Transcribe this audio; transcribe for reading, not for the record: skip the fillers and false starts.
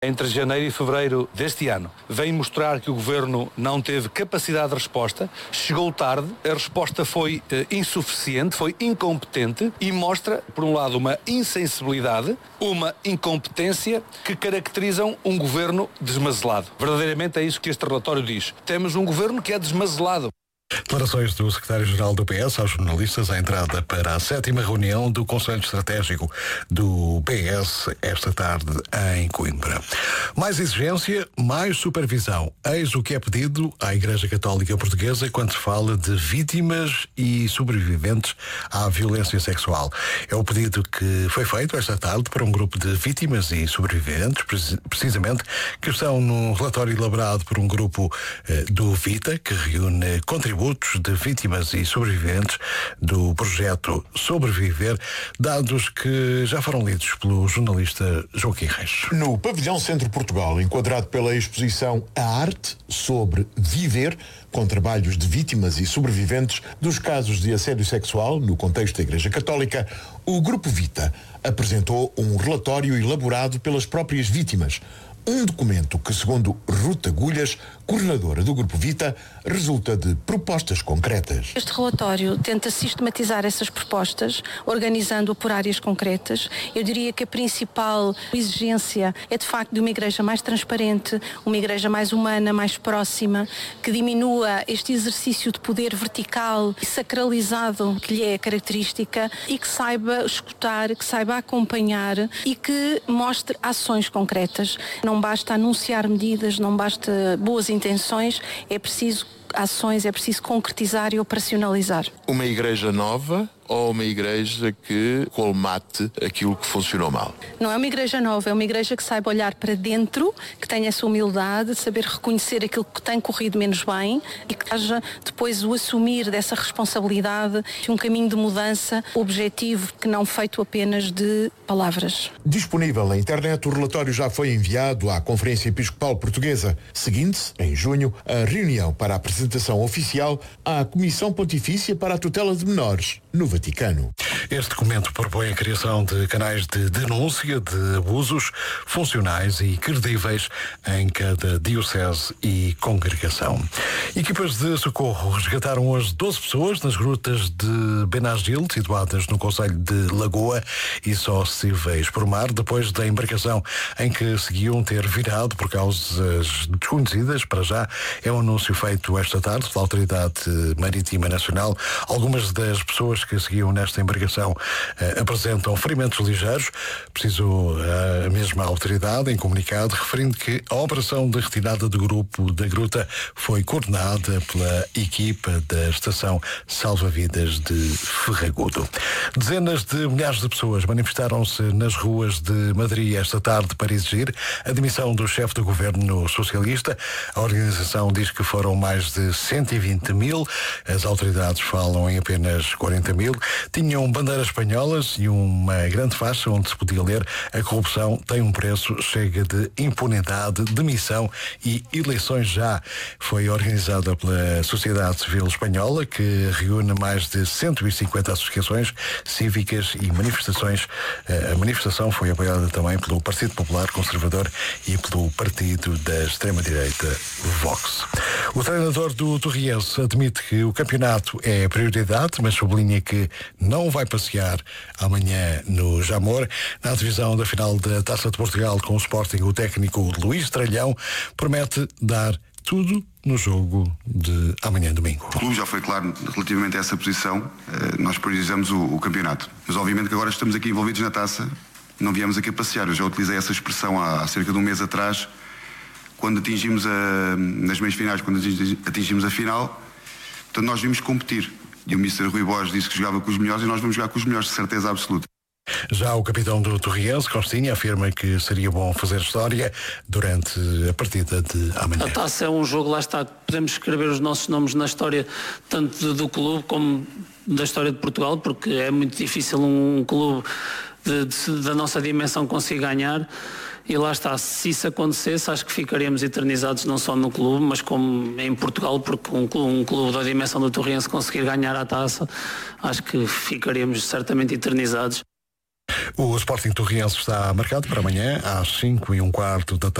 Entre janeiro e fevereiro deste ano, vem mostrar que o Governo não teve capacidade de resposta, chegou tarde, a resposta foi insuficiente, foi incompetente e mostra, por um lado, uma insensibilidade, uma incompetência que caracterizam um Governo desmazelado. Verdadeiramente é isso que este relatório diz. Temos um Governo que é desmazelado. Declarações do secretário-geral do PS aos jornalistas à entrada para a 7ª reunião do Conselho Estratégico do PS esta tarde em Coimbra. Mais exigência, mais supervisão. Eis o que é pedido à Igreja Católica Portuguesa quando se fala de vítimas e sobreviventes à violência sexual. É o pedido que foi feito esta tarde para um grupo de vítimas e sobreviventes, precisamente, que estão num relatório elaborado por um grupo do VITA, que reúne contributos de vítimas e sobreviventes do projeto Sobreviver, dados que já foram lidos pelo jornalista Joaquim Reis. No pavilhão Centro Portugal, enquadrado pela exposição A Arte sobre Viver, com trabalhos de vítimas e sobreviventes dos casos de assédio sexual no contexto da Igreja Católica, o Grupo Vita apresentou um relatório elaborado pelas próprias vítimas. Um documento que, segundo Ruta Agulhas, coordenadora do Grupo Vita, resulta de propostas concretas. Este relatório tenta sistematizar essas propostas, organizando-o por áreas concretas. Eu diria que a principal exigência é, de facto, de uma igreja mais transparente, uma igreja mais humana, mais próxima, que diminua este exercício de poder vertical e sacralizado que lhe é característica e que saiba escutar, que saiba acompanhar e que mostre ações concretas. Não basta anunciar medidas, não basta boas intenções, é preciso ações, é preciso concretizar e operacionalizar. Uma igreja nova ou uma igreja que colmate aquilo que funcionou mal? Não é uma igreja nova, é uma igreja que saiba olhar para dentro, que tenha essa humildade, saber reconhecer aquilo que tem corrido menos bem e que haja depois o assumir dessa responsabilidade de um caminho de mudança objetivo, que não feito apenas de palavras. Disponível na internet, o relatório já foi enviado à Conferência Episcopal Portuguesa. Seguinte-se, em junho, a reunião para a apresentação oficial à Comissão Pontifícia para a Tutela de Menores, no Vaticano. Este documento propõe a criação de canais de denúncia de abusos funcionais e credíveis em cada diocese e congregação. Equipas de socorro resgataram hoje 12 pessoas nas grutas de Benagil, situadas no concelho de Lagoa e só acessíveis por mar, depois da embarcação em que seguiam ter virado por causas desconhecidas. Para já é um anúncio feito esta tarde pela Autoridade Marítima Nacional. Algumas das pessoas que seguiam nesta embarcação apresentam ferimentos ligeiros. Precisou a mesma autoridade em comunicado, referindo que a operação de retirada do grupo da gruta foi coordenada pela equipa da Estação Salva-Vidas de Ferragudo. Dezenas de milhares de pessoas manifestaram-se nas ruas de Madrid esta tarde para exigir a demissão do chefe do governo socialista. A organização diz que foram mais de 120 mil, as autoridades falam em apenas 40 mil. Tinham bandeiras espanholas e uma grande faixa onde se podia ler: a corrupção tem um preço, chega de impunidade, demissão e eleições já. Foi organizada pela Sociedade Civil Espanhola, que reúne mais de 150 associações cívicas e manifestações. A manifestação foi apoiada também pelo Partido Popular Conservador e pelo partido da extrema-direita Vox. O treinador do Torriense admite que o campeonato é prioridade, mas sublinha que não vai passear amanhã no Jamor. Na divisão da final da Taça de Portugal com o Sporting, o técnico Luís Tralhão promete dar tudo no jogo de amanhã, domingo. O clube já foi claro relativamente a essa posição. Nós priorizamos o campeonato. Mas obviamente que agora estamos aqui envolvidos na taça, não viemos aqui a passear. Eu já utilizei essa expressão há cerca de um mês atrás, quando atingimos nas meias finais, quando atingimos a final. Portanto, nós vimos competir. E o Mr. Rui Borges disse que jogava com os melhores e nós vamos jogar com os melhores, de certeza absoluta. Já o capitão do Torriense, Costinha, afirma que seria bom fazer história durante a partida de amanhã. A taça é um jogo, lá está, podemos escrever os nossos nomes na história tanto do clube como da história de Portugal, porque é muito difícil um clube da nossa dimensão conseguir ganhar. E lá está, se isso acontecesse, acho que ficaríamos eternizados não só no clube, mas como em Portugal, porque um clube da dimensão do Torriense conseguir ganhar a taça, acho que ficaríamos certamente eternizados. O Sporting Torriense está marcado para amanhã às 5:15 da tarde.